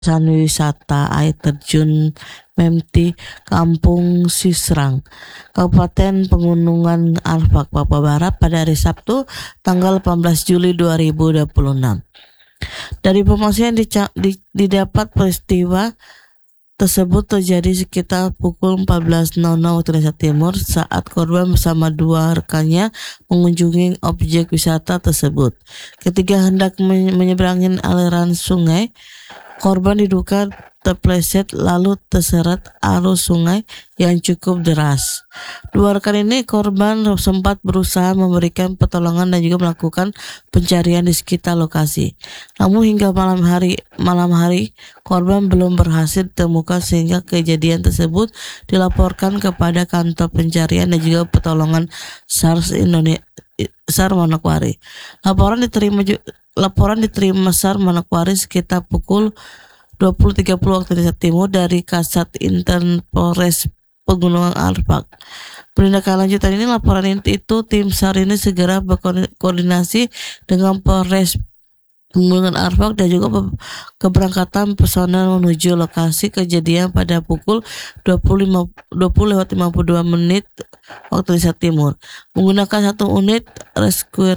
wisata air terjun Memti, Kampung Sisrang, Kabupaten Pegunungan Arfak, Papua Barat pada hari Sabtu tanggal 18 Juli 2026. Dari informasi yang didapat, peristiwa tersebut terjadi sekitar pukul 14.00 waktu Indonesia Timur saat korban bersama dua rekannya mengunjungi objek wisata tersebut. Ketika hendak menyeberangi aliran sungai, korban diduga terpleset lalu terseret arus sungai yang cukup deras. Dua rekan ini korban sempat berusaha memberikan pertolongan dan juga melakukan pencarian di sekitar lokasi. Namun hingga malam hari korban belum berhasil ditemukan sehingga kejadian tersebut dilaporkan kepada kantor pencarian dan juga pertolongan SAR Manokwari. Laporan diterima SAR Manokwari sekitar pukul 20.30 waktu Indonesia Timur dari Kasat Intern Polres Pegunungan Arfak. Berindaklanjutan ini laporan itu tim SAR ini segera berkoordinasi dengan Polres Pegunungan Arfak dan juga keberangkatan personel menuju lokasi kejadian pada pukul 20.52 waktu Indonesia Timur menggunakan satu unit rescue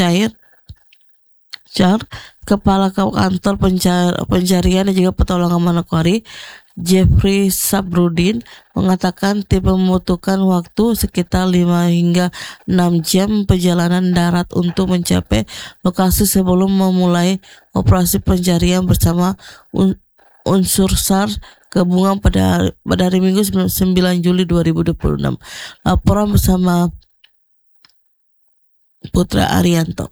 Kepala Kantor Pencarian dan juga Pertolongan Manokwari, Jeffrey Sabrudin, mengatakan tim membutuhkan waktu sekitar 5 hingga 6 jam perjalanan darat untuk mencapai lokasi sebelum memulai operasi pencarian bersama unsur SAR gabungan pada hari Minggu 9 Juli 2026. Laporan bersama Putra Arianto.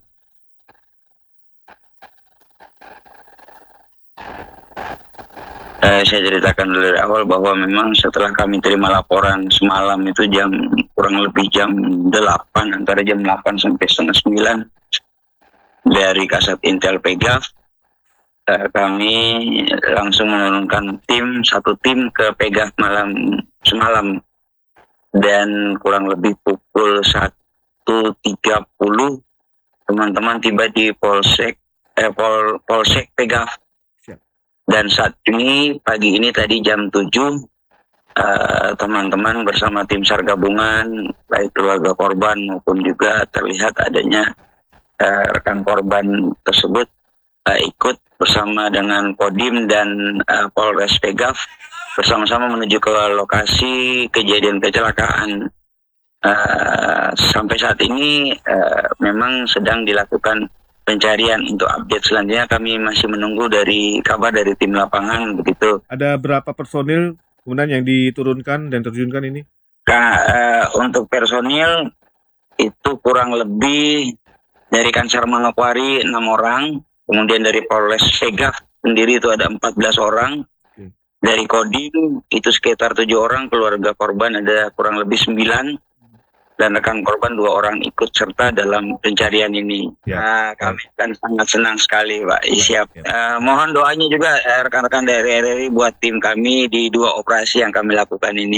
Saya ceritakan dari awal bahwa memang setelah kami terima laporan semalam itu kurang lebih jam 8, antara jam 8 sampai setengah 9 dari Kasat Intel Pegav, kami langsung menurunkan satu tim ke Pegav semalam, dan kurang lebih pukul 1.30 teman-teman tiba di Polsek Pegav. Dan saat ini, pagi ini tadi jam 7, teman-teman bersama tim SAR gabungan, baik keluarga korban maupun juga terlihat adanya rekan korban tersebut ikut bersama dengan Kodim dan Polres Pegav bersama-sama menuju ke lokasi kejadian kecelakaan. Sampai saat ini memang sedang dilakukan pencarian. Untuk update selanjutnya kami masih menunggu kabar dari tim lapangan begitu. Ada berapa personil kemudian yang diturunkan dan terjunkan ini? Untuk personil itu kurang lebih dari Kansar Manokwari 6 orang, kemudian dari Polres Pegav sendiri itu ada 14 orang. Dari Kodim itu sekitar 7 orang, keluarga korban ada kurang lebih 9. Dan rekan korban 2 orang ikut serta dalam pencarian ini. Kami kan sangat senang sekali, Pak. Siap. Mohon doanya juga rekan-rekan dari RRI buat tim kami di 2 operasi yang kami lakukan ini.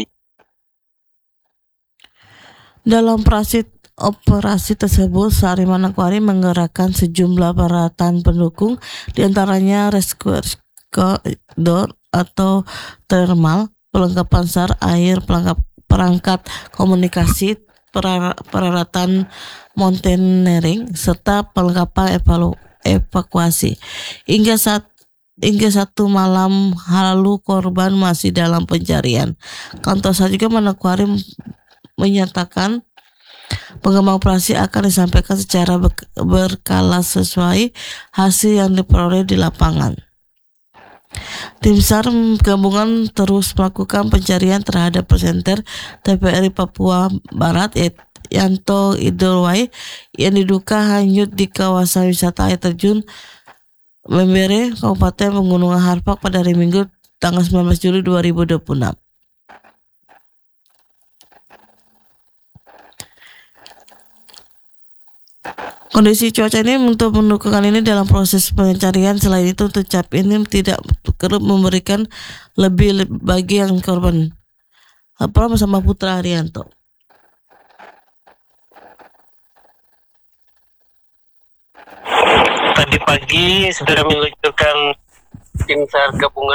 Dalam operasi tersebut, SAR Manokwari menggerakkan sejumlah peralatan pendukung, diantaranya rescue door atau thermal, perlengkapan SAR air, perangkat komunikasi, peralatan mountaineering serta perlengkapan evakuasi. Hingga 1 malam lalu korban masih dalam pencarian. Kantor SAR juga Manokwari menyatakan pengembangan operasi akan disampaikan secara berkala sesuai hasil yang diperoleh di lapangan. Tim SAR gabungan terus melakukan pencarian terhadap presenter TVRI Papua Barat Yanto Idolwai yang diduga hanyut di kawasan wisata air terjun Membere, Kabupaten Pegunungan Arfak pada hari Minggu tanggal 19 Juli 2026. Kondisi cuaca ini untuk mendukung ini dalam proses pencarian. Selain itu, untuk cap ini tidak kerap memberikan lebih bagi yang korban. Laporan bersama Putra Arianto. Tadi pagi sudah menunjukkan Tim SAR gabungan